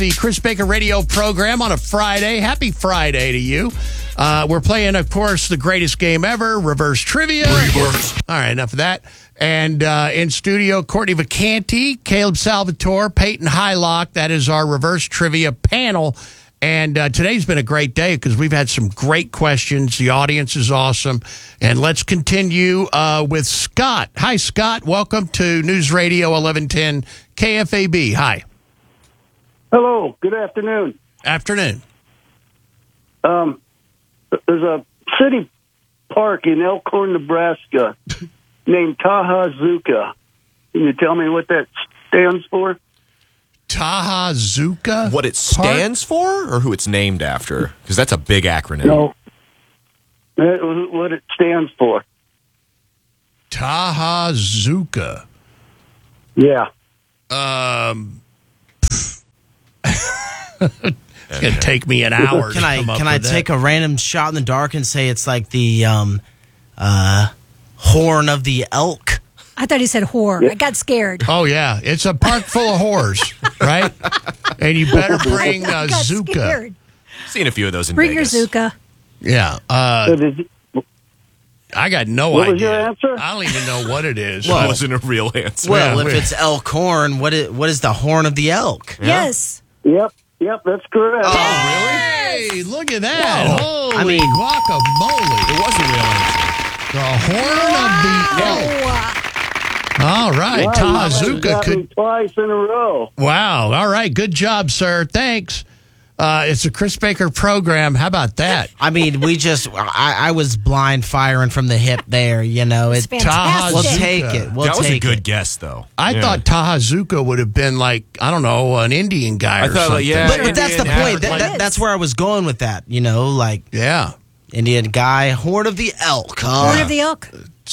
the Chris Baker radio program on a Friday. Happy Friday to you. We're playing, of course, the greatest game ever, Reverse Trivia. Reverse. All right, enough of that. And in studio, Courtney Vacanti, Caleb Salvatore, Peyton Hylock. That is our Reverse Trivia panel. And today's been a great day because we've had some great questions. The audience is awesome. And let's continue with Scott. Hi, Scott. Welcome to News Radio 1110 KFAB. Hi. Hello. Good afternoon. Afternoon. There's a city park in Elkhorn, Nebraska named Tahazuka. Can you tell me what that stands for? Tahazuka? What it stands for or who it's named after? Because that's a big acronym. No. What it stands for. Tahazuka. Yeah. It's going to take me an hour. Can I take a random shot in the dark and say it's like the horn of the elk? I thought he said whore. I got scared. Oh, yeah. It's a park full of whores, right? And you better bring I got Zuka. scared. Seen a few of those in Bring Vegas. your Zuka. Yeah. So I got no What idea. was your answer? I don't even know what it is. That wasn't a real answer. Well, Yeah, if it's elk horn, what is the horn of the elk? Yes. Yep, that's correct. Oh, really? Hey, look at that. Whoa. Holy I mean- guacamole. It was a real answer. The horn of the elk. All right. Wow, Tahazuka got me could... twice in a row. Wow. All right. Good job, sir. Thanks. It's a Chris Baker program. How about that? I mean, I was blind firing from the hip there, you know. It's We'll fantastic. take it. We'll That was a take good it. guess, though. I thought Tahazuka would have been like, I don't know, an Indian guy I or thought, something. yeah. But that's the Indian point. African. That's where I was going with that, you know, like Yeah. Indian guy, horn of the elk. Horn of the elk.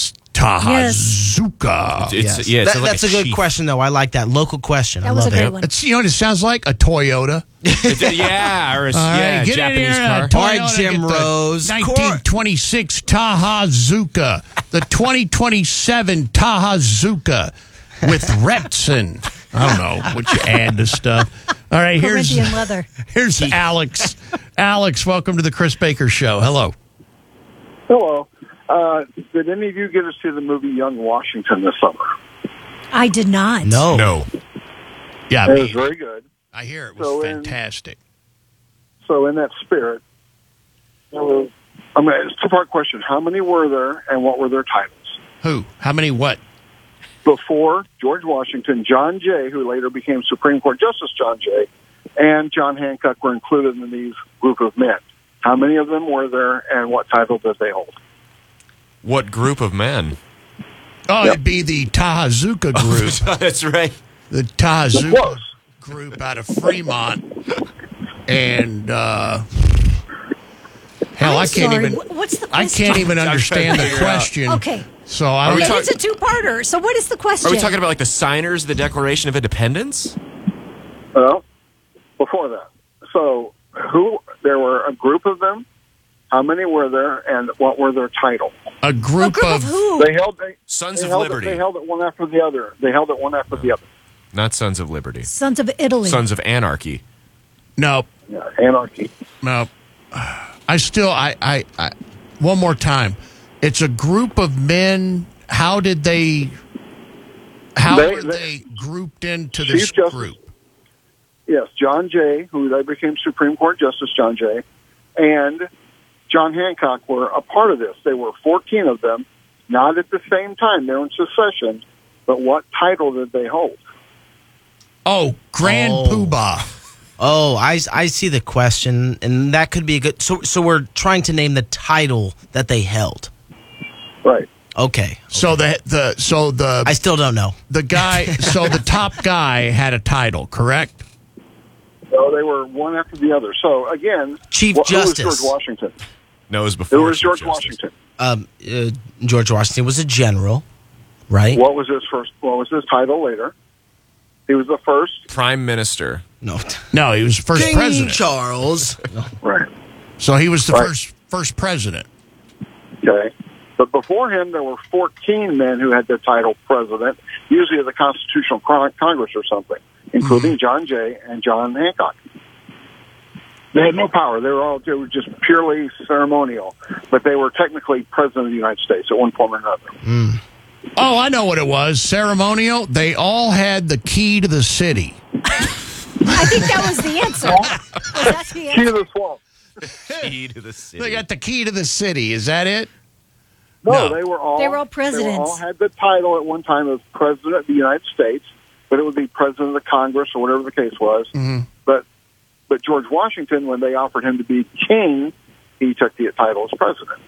Tahazuka. That's a good question, though. I like that. Local question. That I was love a great it. one. It's, you know what it sounds like? A Toyota. Yeah, or a All right, get in Japanese here, car. Toyota, All right, Jim get the Rose. 1926 Tahazuka. The 2027 Tahazuka with Repson. I don't know what you add to stuff. All right, Corinthian leather. here's Alex. Alex, welcome to the Chris Baker Show. Hello. Hello. Did any of you get to see the movie Young Washington this summer? I did not. No. Yeah, It was very good. I hear it was So fantastic. So in that spirit, it's a two-part question. How many were there, and what were their titles? Who? How many what? Before George Washington, John Jay, who later became Supreme Court Justice John Jay, and John Hancock were included in these group of men. How many of them were there, and what title did they hold? What group of men? Oh, it'd be the Tahazuka group. That's right. The Tahazuka Close. group out of Fremont. And, hell, I'm I can't sorry. even... What's the I question? can't even understand the figure out. question. Okay. So I we don't... talk- It's a two-parter. So what is the question? Are we talking about like the signers of the Declaration of Independence? Well, before that. So there were a group of them. How many were there, and what were their titles? A A group of of... who? Sons They of held Liberty. They held it one after the other. Not Sons of Liberty. Sons of Italy. Sons of Anarchy. No, Yeah, anarchy. no. I still... I one more time. It's a group of men. How did they... How were they grouped into this Chief Justice- group? Yes, John Jay, who later became Supreme Court Justice John Jay, and John Hancock were a part of this. There were 14 of them, not at the same time. They were in succession, but what title did they hold? Oh, Grand Poobah. Oh, I see the question, and that could be a good. So we're trying to name the title that they held. Right. Okay. So the I still don't know. the guy, so the top guy had a title, correct? So they were one after the other. So again, Chief who Justice. was George Washington? No, it was before. Who was Chief George Justice. Washington? George Washington was a general, right? What was his first? What was his title later? He was the first. Prime Minister. No. No, he was the first King president. Charles. Right. So he was the Right. first president. Okay. But before him, there were 14 men who had the title president, usually of the Constitutional Congress or something. including John Jay and John Hancock. They had no power. They were just purely ceremonial, but they were technically president of the United States at one point or another. Oh, I know what it was. Ceremonial. They all had the key to the city. I think that was the answer. Was that the Key answer? to the swamp. Key to the city. They got the key to the city. Is that it? No, No. they were all presidents. They all had the title at one time of president of the United States, but it would be president of the Congress or whatever the case was. Mm-hmm. But George Washington, when they offered him to be king, he took the title as president.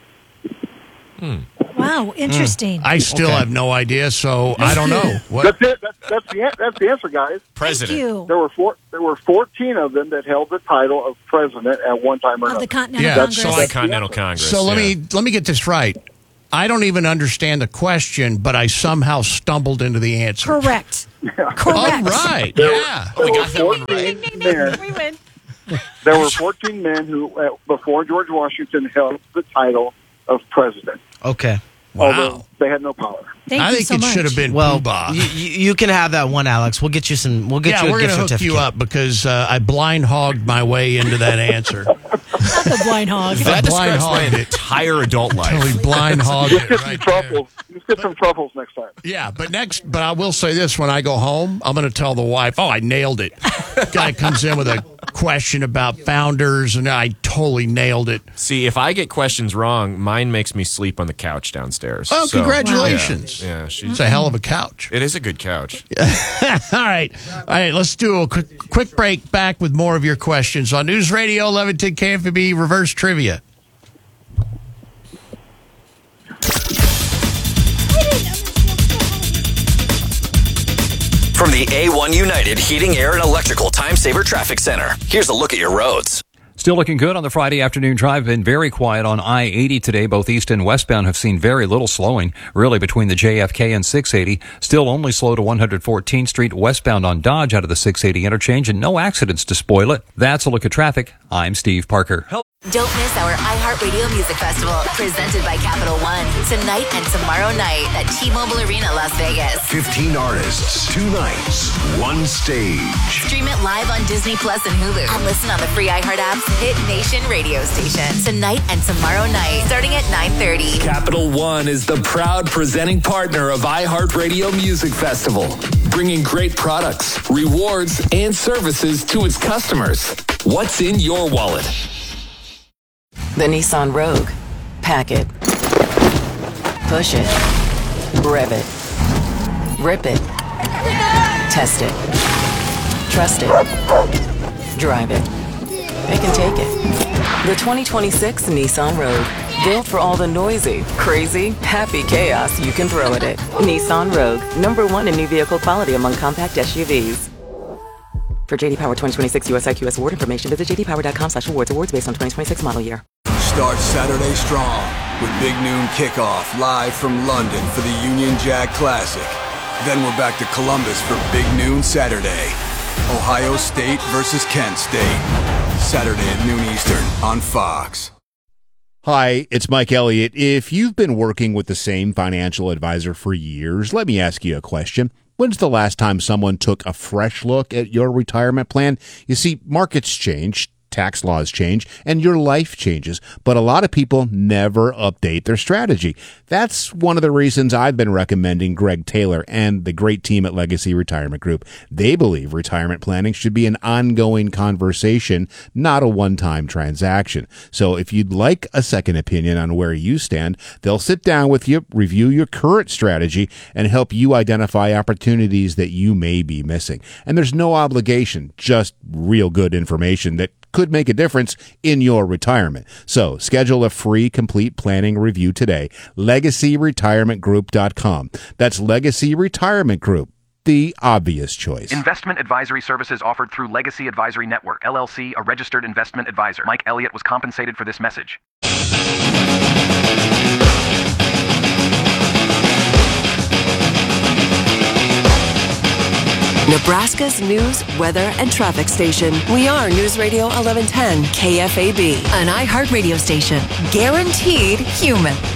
Wow, interesting. I still have no idea, so I don't know. What? That's it. That's the answer, guys. President. Thank you. There were 14 of them that held the title of president at one time or Of another. the Continental Yeah, Congress. so The Continental Congress. So let me get this right. I don't even understand the question, but I somehow stumbled into the answer. Correct. Correct. All right. Yeah. Oh, we got that one right. Ding, ding, ding, ding. We win. There were 14 men who, before George Washington, held the title of president. Okay. Although they had no power. Thank I you think so it much. should have been Well, Poobah. you can have that one, Alex. We'll get you some. We'll get you a we're gift going to hook certificate. you up because I blind hogged my way into that answer. Not the blind hog. That blind describes my hogged it. entire adult life. Totally blind hogged Just it get some right there. truffles. Just get some truffles next time. Yeah, but I will say this: when I go home, I'm going to tell the wife, "Oh, I nailed it." Guy comes in with a question about founders, and I totally nailed it. See, if I get questions wrong, mine makes me sleep on the couch downstairs. Oh, So, congratulations! Yeah, she's. It's a hell of a couch. It is a good couch. All right. Let's do a quick break. Back with more of your questions on News Radio 1110 KFB Reverse Trivia. From the A1 United Heating, Air, and Electrical Time Saver Traffic Center, here's a look at your roads. Still looking good on the Friday afternoon drive. Been very quiet on I-80 today. Both east and westbound have seen very little slowing, really, between the JFK and 680. Still only slow to 114th Street westbound on Dodge out of the 680 interchange, and no accidents to spoil it. That's a look at traffic. I'm Steve Parker. Don't miss our iHeartRadio Music Festival, presented by Capital One, tonight and tomorrow night at T-Mobile Arena, Las Vegas. 15 artists, 2 nights, 1 stage. Stream it live on Disney Plus and Hulu, and listen on the free iHeart app's Hit Nation radio station. Tonight and tomorrow night, starting at 9:30. Capital One is the proud presenting partner of iHeartRadio Music Festival, bringing great products, rewards, and services to its customers. What's in your wallet? The Nissan Rogue. Pack it. Push it. Rev it. Rip it. Test it. Trust it. Drive it. Pick and take it. The 2026 Nissan Rogue. Built for all the noisy, crazy, happy chaos you can throw at it. Nissan Rogue. #1 in new vehicle quality among compact SUVs. For JD Power 2026 US IQS award information, visit jdpower.com/awards. Awards based on 2026 model year. Start Saturday strong with Big Noon Kickoff live from London for the Union Jack Classic. Then we're back to Columbus for Big Noon Saturday. Ohio State versus Kent State. Saturday at noon Eastern on Fox. Hi, it's Mike Elliott. If you've been working with the same financial advisor for years, let me ask you a question. When's the last time someone took a fresh look at your retirement plan? You see, markets change, tax laws change, and your life changes, but a lot of people never update their strategy. That's one of the reasons I've been recommending Greg Taylor and the great team at Legacy Retirement Group. They believe retirement planning should be an ongoing conversation, not a one-time transaction. So if you'd like a second opinion on where you stand, they'll sit down with you, review your current strategy, and help you identify opportunities that you may be missing. And there's no obligation, just real good information that could make a difference in your retirement. So schedule a free complete planning review today. LegacyRetirementGroup.com. That's Legacy Retirement Group, the obvious choice. Investment advisory services offered through Legacy Advisory Network, LLC, a registered investment advisor. Mike Elliott was compensated for this message. Nebraska's news, weather, and traffic station. We are News Radio 1110 KFAB, an iHeart radio station. Guaranteed human.